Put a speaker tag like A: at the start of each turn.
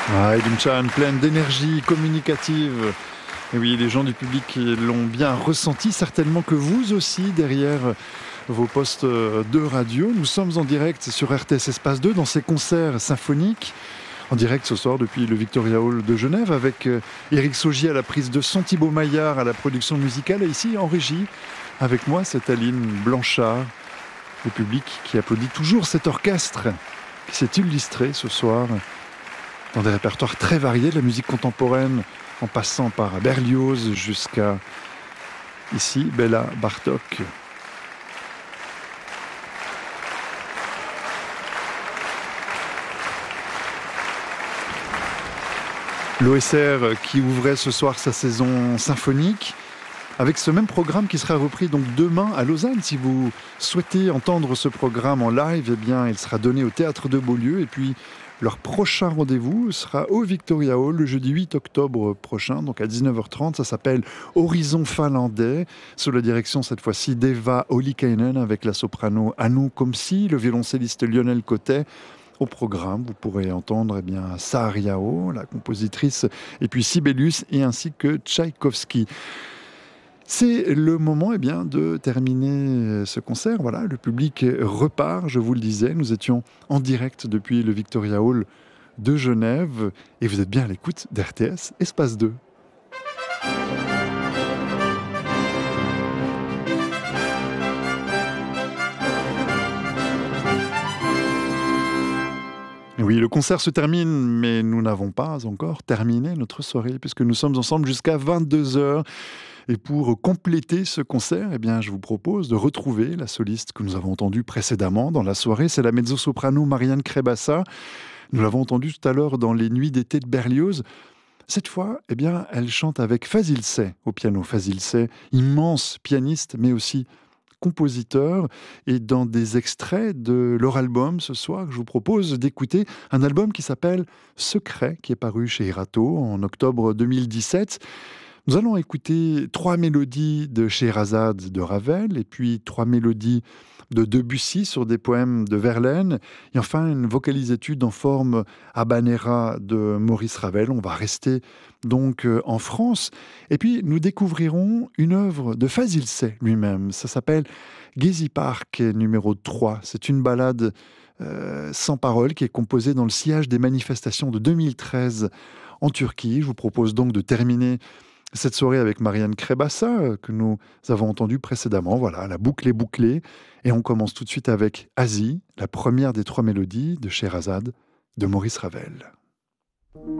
A: Ah, Edum Chan, pleine d'énergie communicative. Et oui, les gens du public l'ont bien ressenti, certainement que vous aussi, derrière vos postes de radio. Nous sommes en direct sur RTS Espace 2 dans ces concerts symphoniques. En direct ce soir depuis le Victoria Hall de Genève avec Éric Saugier à la prise de son, Thibaut Maillard à la production musicale. Et ici en régie, avec moi, c'est Aline Blanchard. Le public qui applaudit toujours cet orchestre qui s'est illustré ce soir dans des répertoires très variés, de la musique contemporaine en passant par Berlioz jusqu'à ici Béla Bartók. L'OSR qui ouvrait ce soir sa saison symphonique avec ce même programme qui sera repris donc demain à Lausanne. Si vous souhaitez entendre ce programme en live, eh bien, il sera donné au Théâtre de Beaulieu. Et puis, leur prochain rendez-vous sera au Victoria Hall le jeudi 8 octobre prochain, donc à 19h30. Ça s'appelle Horizon finlandais, sous la direction cette fois-ci d'Eva Ollikainen avec la soprano Anu Komsi, le violoncelliste Lionel Cotet. Au programme, vous pourrez entendre Saariao, la compositrice, et puis Sibelius, et ainsi que Tchaïkovski. C'est le moment de terminer ce concert. Voilà, le public repart, je vous le disais. Nous étions en direct depuis le Victoria Hall de Genève. Et vous êtes bien à l'écoute d'RTS Espace 2. Oui, le concert se termine, mais nous n'avons pas encore terminé notre soirée, puisque nous sommes ensemble jusqu'à 22h. Et pour compléter ce concert, je vous propose de retrouver la soliste que nous avons entendue précédemment dans la soirée. C'est la mezzo-soprano Marianne Krebassa. Nous l'avons entendue tout à l'heure dans Les Nuits d'été de Berlioz. Cette fois, elle chante avec Fazil Say au piano. Fazil Say, immense pianiste, mais aussi compositeur. Et dans des extraits de leur album ce soir, je vous propose d'écouter un album qui s'appelle Secret, qui est paru chez Erato en octobre 2017. Nous allons écouter 3 mélodies de Scheherazade de Ravel et puis 3 mélodies de Debussy sur des poèmes de Verlaine et enfin une vocalisétude en forme habanera de Maurice Ravel. On va rester donc en France et puis nous découvrirons une œuvre de Fazil Say lui-même. Ça s'appelle Gezi Park numéro 3. C'est une ballade sans parole qui est composée dans le sillage des manifestations de 2013 en Turquie. Je vous propose donc de terminer cette soirée avec Marianne Krebassa, que nous avons entendue précédemment. Voilà, la boucle est bouclée. Et on commence tout de suite avec Asie, la première des 3 mélodies de Scheherazade de Maurice Ravel.